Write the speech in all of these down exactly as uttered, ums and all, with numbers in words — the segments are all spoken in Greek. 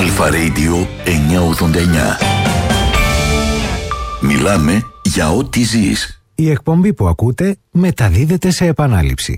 Αλφα Radio εννιακόσια ογδόντα εννιά. Μιλάμε για ό,τι ζεις. Η εκπομπή που ακούτε μεταδίδεται σε επανάληψη.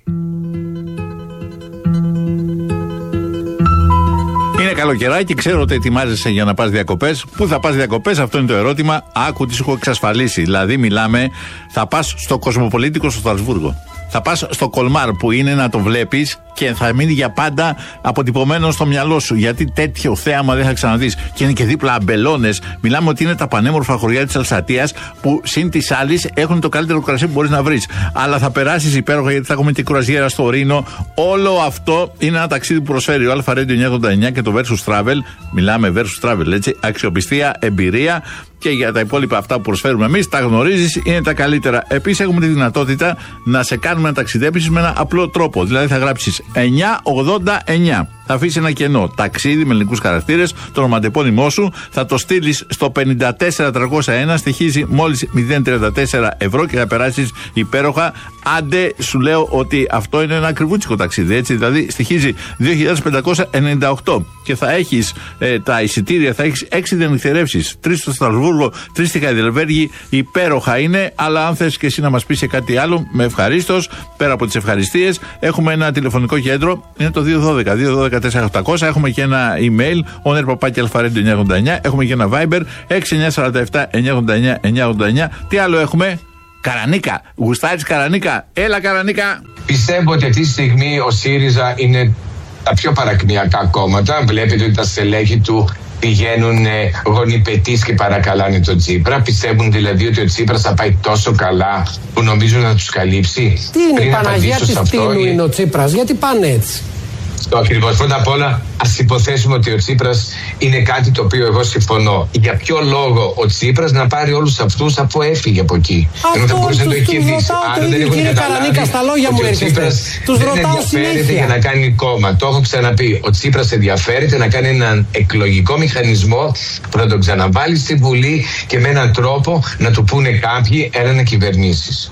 Είναι καλοκαιράκι, ξέρω ότι ετοιμάζεσαι για να πας διακοπές. Πού θα πας διακοπές, αυτό είναι το ερώτημα. Άκου τι σου έχω εξασφαλίσει. Δηλαδή, μιλάμε, θα πας στο Κοσμοπολίτικο στο Στρασβούργο. Θα πας στο Κολμάρ που είναι να το βλέπεις και θα μείνει για πάντα αποτυπωμένο στο μυαλό σου. Γιατί τέτοιο θέαμα δεν θα ξαναδείς. Και είναι και δίπλα αμπελώνες. Μιλάμε ότι είναι τα πανέμορφα χωριά της Αλσατίας που συν της άλλης έχουν το καλύτερο κρασί που μπορείς να βρεις. Αλλά θα περάσεις υπέροχα γιατί θα έχουμε και κουραζιέρα στο Ρήνο. Όλο αυτό είναι ένα ταξίδι που προσφέρει ο Αλφα Radio εννιακόσια ογδόντα εννιά και το Versus Travel. Μιλάμε Versus Travel, έτσι. Αξιοπιστία, εμπειρία. Και για τα υπόλοιπα αυτά που προσφέρουμε εμείς, τα γνωρίζεις, είναι τα καλύτερα. Επίσης, έχουμε τη δυνατότητα να σε κάνουμε να ταξιδέψεις με ένα απλό τρόπο. Δηλαδή, θα γράψεις εννιακόσια ογδόντα εννιά. Θα αφήσεις ένα κενό ταξίδι με ελληνικούς χαρακτήρες, το ονοματεπώνυμό σου, θα το στείλεις στο πενήντα τέσσερα τριακόσια ένα, στοιχίζει μόλις μηδέν κόμμα τριάντα τέσσερα ευρώ και θα περάσεις υπέροχα. Άντε, σου λέω ότι αυτό είναι ένα ακριβούτσικο ταξίδι, έτσι. Δηλαδή, στοιχίζει δύο χιλιάδες πεντακόσια ενενήντα οκτώ και θα έχεις ε, τα εισιτήρια, θα έχεις έξι διανυκτερεύσεις, τρεις στο Στρασβούργο, τρεις στη Χαϊδελβέργη. Υπέροχα είναι, αλλά αν θες και εσύ να μας πεις κάτι άλλο, με ευχαρίστως. Πέρα από τις ευχαριστίες, έχουμε ένα τηλεφωνικό κέντρο, είναι το δύο ένα δύο, δύο ένα δύο τέσσερα οκτακόσια. Έχουμε και ένα email, owner παπάκι αλφα radio εννιακόσια ογδόντα εννιά. Έχουμε και ένα Viber, έξι εννιά τέσσερα επτά εννιακόσια ογδόντα εννιά εννιακόσια ογδόντα εννιά. Τι άλλο έχουμε? Καρανίκα. Γουστάρεις Καρανίκα? Έλα, Καρανίκα. Πιστεύω ότι αυτή τη στιγμή ο ΣΥΡΙΖΑ είναι τα πιο παρακμιακά κόμματα. Βλέπετε ότι τα στελέχη του πηγαίνουν γονιπετής και παρακαλάνε τον Τσίπρα. Πιστεύουν δηλαδή ότι ο Τσίπρας θα πάει τόσο καλά που νομίζουν να τους καλύψει. Τι είναι η Παναγία της Φτύνου είναι ο Τσίπρας? Γιατί πάνε έτσι? Το ακριβώς. Πρώτα απ' όλα, ας υποθέσουμε ότι ο Τσίπρας είναι κάτι το οποίο εγώ συμφωνώ. Για ποιο λόγο ο Τσίπρας να πάρει όλους αυτούς αφού έφυγε από εκεί? Αυτό δεν μπορούσε να το έχει δει. Άρα δεν έχουν καταλάβει στα λόγια μου ότι ο Τσίπρας τους δεν ρωτάω ενδιαφέρεται συνήθεια. για να κάνει κόμμα. Το έχω ξαναπεί. Ο Τσίπρας ενδιαφέρεται να κάνει έναν εκλογικό μηχανισμό που θα τον ξαναβάλει στη Βουλή και με έναν τρόπο να του πούνε κάποιοι έλα να κυβερνήσεις.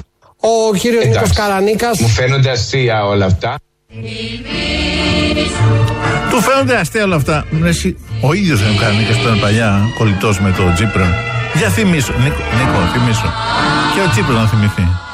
Ο κύριος Νίκος Καρανίκας. Μου φαίνονται αστεία όλα αυτά. Του φαίνονται αστεία όλα αυτά. Εσύ, ο ίδιος είναι ο Καρανίκας που ήταν παλιά κολλητός με τον Τσίπρα. Για θυμίσου, Νίκο, Νίκο θυμίσου. Και ο Τσίπρας να θυμηθεί.